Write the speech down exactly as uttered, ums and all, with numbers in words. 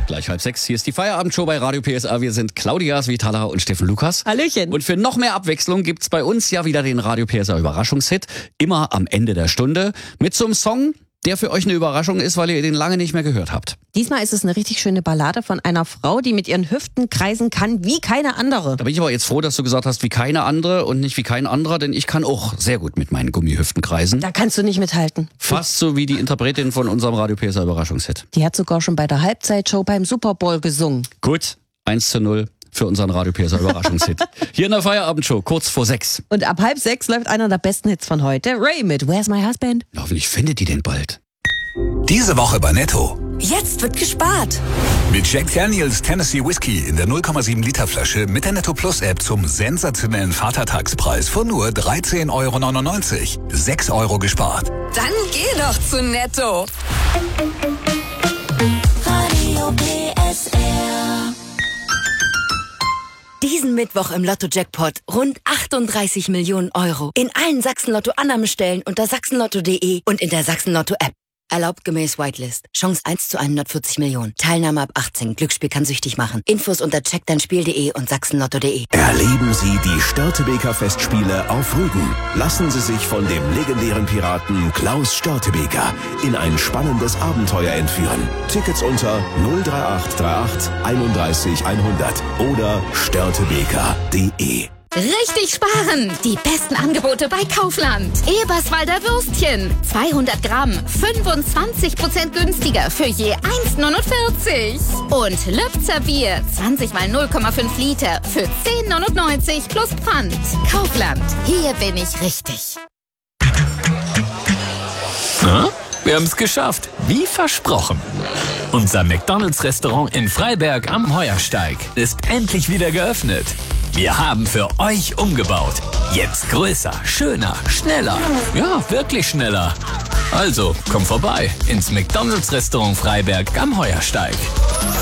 Gleich halb sechs. Hier ist die Feierabendshow bei Radio P S A. Wir sind Claudia Svitala und Steffen Lukas. Hallöchen. Und für noch mehr Abwechslung gibt's bei uns ja wieder den Radio P S A Überraschungshit. Immer am Ende der Stunde. Mit so einem Song, der für euch eine Überraschung ist, weil ihr den lange nicht mehr gehört habt. Diesmal ist es eine richtig schöne Ballade von einer Frau, die mit ihren Hüften kreisen kann wie keine andere. Da bin ich aber jetzt froh, dass du gesagt hast, wie keine andere und nicht wie kein anderer, denn ich kann auch sehr gut mit meinen Gummihüften kreisen. Da kannst du nicht mithalten. Fast so wie die Interpretin von unserem Radio P S A Überraschungshit. Die hat sogar schon bei der Halbzeitshow beim Super Bowl gesungen. Gut, eins zu null für unseren Radio P S A Überraschungshit. Hier in der Feierabendshow, kurz vor sechs. Und ab halb sechs läuft einer der besten Hits von heute. Ray mit Where's My Husband? Hoffentlich findet die den bald. Diese Woche bei Netto. Jetzt wird gespart. Mit Jack Daniels Tennessee Whiskey in der null Komma sieben Liter Flasche mit der Netto Plus App zum sensationellen Vatertagspreis von nur dreizehn Euro neunundneunzig. sechs Euro gespart. Dann geh doch zu Netto. Radio P S R. Diesen Mittwoch im Lotto-Jackpot rund achtunddreißig Millionen Euro. In allen Sachsen-Lotto-Annahmestellen unter sachsenlotto punkt de und in der Sachsen-Lotto-App. Erlaubt gemäß Whitelist. Chance eins zu hundertvierzig Millionen. Teilnahme ab achtzehn. Glücksspiel kann süchtig machen. Infos unter check dein spiel punkt de und sachsenlotto punkt de. Erleben Sie die Störtebeker Festspiele auf Rügen. Lassen Sie sich von dem legendären Piraten Klaus Störtebeker in ein spannendes Abenteuer entführen. Tickets unter null drei acht drei acht einunddreißig hundert oder störtebeker punkt de. Richtig sparen! Die besten Angebote bei Kaufland. Eberswalder Würstchen. zweihundert Gramm. fünfundzwanzig Prozent günstiger für je eins neunundvierzig. Und Lübzer Bier. zwanzig mal null Komma fünf Liter für zehn neunundneunzig plus Pfand. Kaufland. Hier bin ich richtig. Na? Wir haben es geschafft, wie versprochen. Unser McDonald's-Restaurant in Freiberg am Heuersteig ist endlich wieder geöffnet. Wir haben für euch umgebaut. Jetzt größer, schöner, schneller. Ja, wirklich schneller. Also, komm vorbei ins McDonald's-Restaurant Freiberg am Heuersteig.